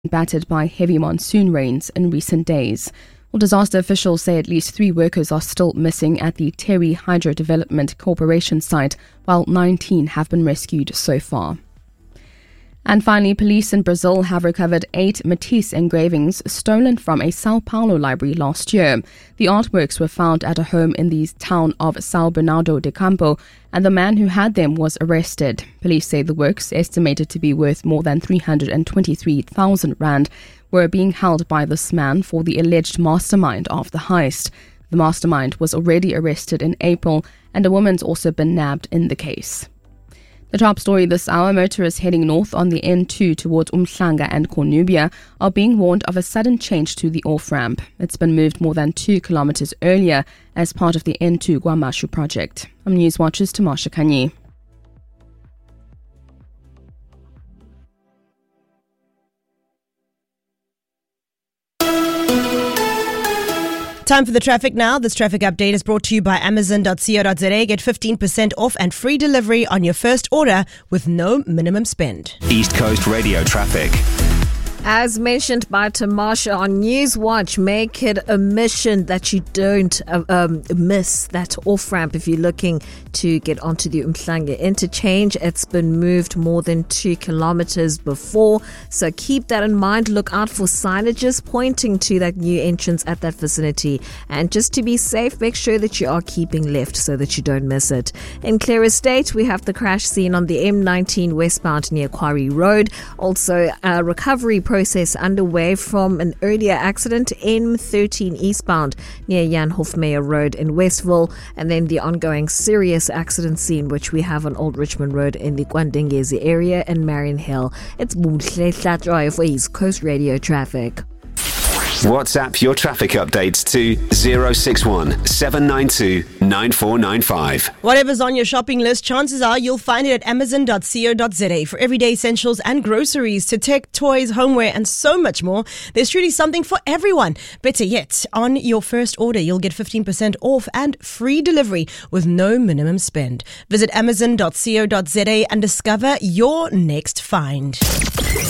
battered by heavy monsoon rains in recent days. Well, disaster officials say at least 3 workers are still missing at the Terry Hydro Development Corporation site, while 19 have been rescued so far. And finally, police in Brazil have recovered 8 Matisse engravings stolen from a Sao Paulo library last year. The artworks were found at a home in the town of São Bernardo de Campo, and the man who had them was arrested. Police say the works, estimated to be worth more than 323,000 rand, were being held by this man for the alleged mastermind of the heist. The mastermind was already arrested in April, and a woman's also been nabbed in the case. The top story this hour: motorists heading north on the N2 towards Umhlanga and Cornubia are being warned of a sudden change to the off-ramp. It's been moved more than 2 kilometers earlier as part of the N2 Guamashu project. I'm Newswatch's Tamasha Kanyi. Time for the traffic now. This traffic update is brought to you by Amazon.co.za. Get 15% off and free delivery on your first order with no minimum spend. East Coast Radio traffic. As mentioned by Tamasha on Newswatch, make it a mission that you don't miss that off-ramp if you're looking to get onto the Umhlanga interchange. It's been moved more than 2 kilometers before, so keep that in mind. Look out for signages pointing to that new entrance at that vicinity. And just to be safe, make sure that you are keeping left so that you don't miss it. In Clear Estate, we have the crash scene on the M19 westbound near Quarry Road. Also, a recovery process underway from an earlier accident, M13 eastbound near Jan Hofmeyer Road in Westville, and then the ongoing serious accident scene which we have on Old Richmond Road in the Kwandengezi area and Marion Hill. It's Bumhle Drive for East Coast Radio traffic. WhatsApp your traffic updates to 061 792 9495. Whatever's on your shopping list, chances are you'll find it at Amazon.co.za. For everyday essentials and groceries to tech, toys, homeware, and so much more, there's truly something for everyone. Better yet, on your first order, you'll get 15% off and free delivery with no minimum spend. Visit Amazon.co.za and discover your next find.